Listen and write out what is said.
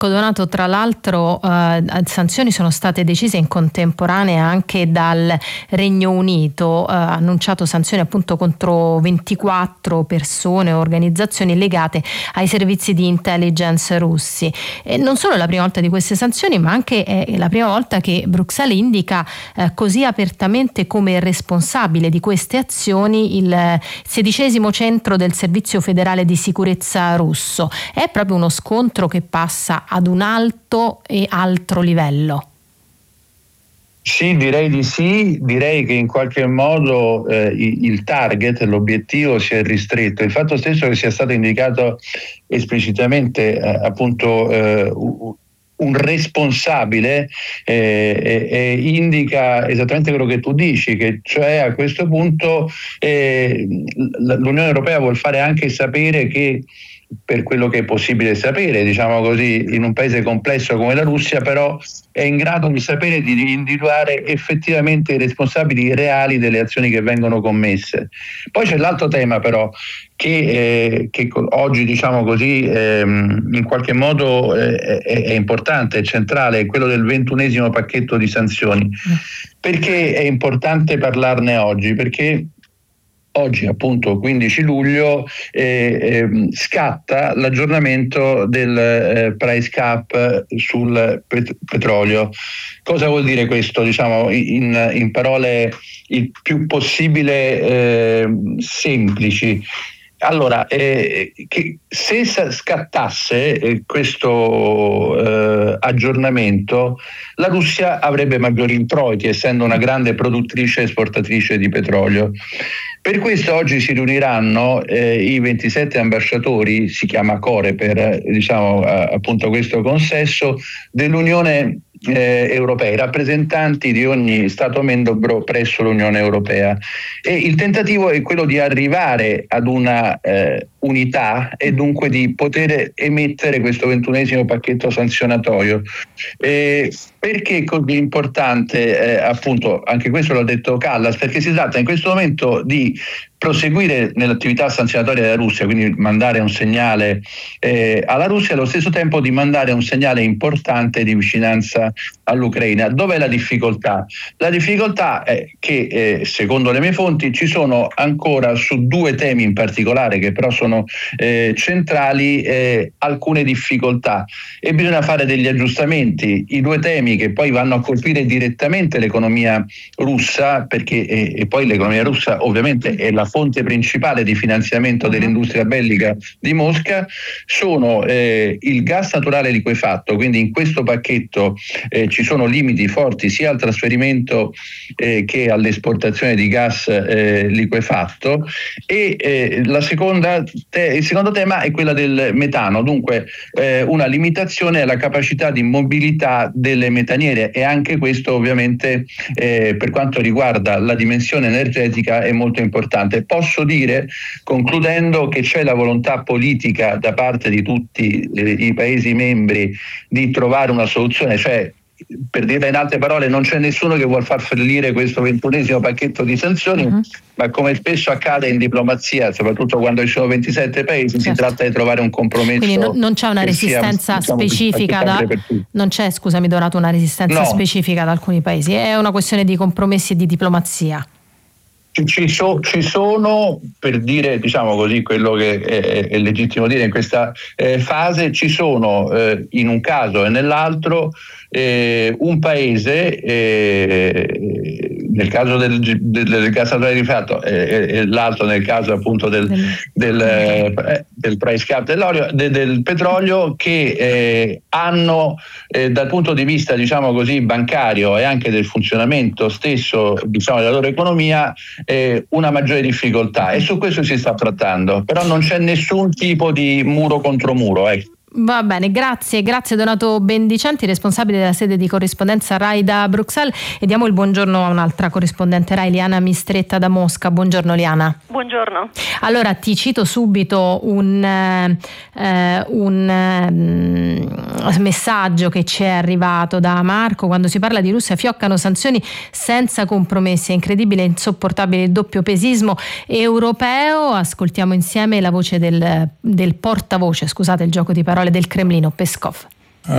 Donato, tra l'altro sanzioni sono state decise in contemporanea anche dal Regno Unito, ha annunciato sanzioni appunto contro 24 persone o organizzazioni legate ai servizi di intelligence russi. E non solo è la prima volta di queste sanzioni, ma anche è la prima volta che Bruxelles indica così apertamente come responsabile di queste azioni il 16° centro del Servizio Federale di Sicurezza russo. È proprio uno scontro che passa ad un alto e altro livello. Sì, direi di sì, direi che in qualche modo il target, l'obiettivo si è ristretto. Il fatto stesso che sia stato indicato esplicitamente appunto un responsabile indica esattamente quello che tu dici, che cioè a questo punto l'Unione Europea vuol fare anche sapere che, per quello che è possibile sapere, diciamo così, in un paese complesso come la Russia, però è in grado di sapere di individuare effettivamente i responsabili reali delle azioni che vengono commesse. Poi c'è l'altro tema però che oggi, diciamo così, in qualche modo è importante, è centrale, è quello del 21° pacchetto di sanzioni. Perché è importante parlarne oggi? Perché oggi, appunto, 15 luglio, scatta l'aggiornamento del price cap sul petrolio. Cosa vuol dire questo? Diciamo in parole il più possibile semplici. Allora, che se scattasse questo aggiornamento, la Russia avrebbe maggiori introiti, essendo una grande produttrice e esportatrice di petrolio. Per questo oggi si riuniranno i 27 ambasciatori, si chiama Coreper, diciamo appunto questo consesso dell'Unione Europea, rappresentanti di ogni Stato membro presso l'Unione Europea, e il tentativo è quello di arrivare ad una unità e dunque di poter emettere questo 21° pacchetto sanzionatorio. Perché è così importante? Appunto, anche questo l'ha detto Kallas, perché si tratta in questo momento di proseguire nell'attività sanzionatoria della Russia, quindi mandare un segnale alla Russia e allo stesso tempo di mandare un segnale importante di vicinanza all'Ucraina. Dov'è la difficoltà? La difficoltà è che, secondo le mie fonti, ci sono ancora su 2 temi in particolare, che però sono centrali, alcune difficoltà e bisogna fare degli aggiustamenti. I 2 temi che poi vanno a colpire direttamente l'economia russa, perché e poi l'economia russa ovviamente è la fonte principale di finanziamento dell'industria bellica di Mosca, sono il gas naturale liquefatto, quindi in questo pacchetto ci sono limiti forti sia al trasferimento che all'esportazione di gas liquefatto, e il secondo tema è quella del metano, dunque una limitazione alla capacità di mobilità delle metaniere, e anche questo ovviamente per quanto riguarda la dimensione energetica è molto importante. Posso dire, concludendo, che c'è la volontà politica da parte di tutti i Paesi membri di trovare una soluzione, cioè, per dirla in altre parole, non c'è nessuno che vuol far fallire questo 21° pacchetto di sanzioni, ma come spesso accade in diplomazia, soprattutto quando ci sono 27 paesi, si tratta di trovare un compromesso. Quindi non c'è una resistenza specifica non c'è, scusami Donato, una resistenza specifica da alcuni paesi, è una questione di compromessi e di diplomazia. Ci sono, per dire, diciamo così, quello che è legittimo dire in questa fase, ci sono in un caso e nell'altro un paese, nel caso del gas naturale liquefatto e l'altro nel caso appunto del price cap del petrolio, che hanno dal punto di vista, diciamo così, bancario e anche del funzionamento stesso, diciamo, della loro economia una maggiore difficoltà, e su questo si sta trattando, però non c'è nessun tipo di muro contro muro. Va bene, grazie Donato Bendicenti, responsabile della sede di corrispondenza RAI da Bruxelles, e diamo il buongiorno a un'altra corrispondente RAI, Liana Mistretta da Mosca. Buongiorno Liana. Buongiorno. Allora ti cito subito un messaggio che ci è arrivato da Marco. Quando si parla di Russia fioccano sanzioni senza compromessi, è incredibile e insopportabile il doppio pesismo europeo. Ascoltiamo insieme la voce del portavoce, scusate il gioco di parole, del Cremlino, Peskov.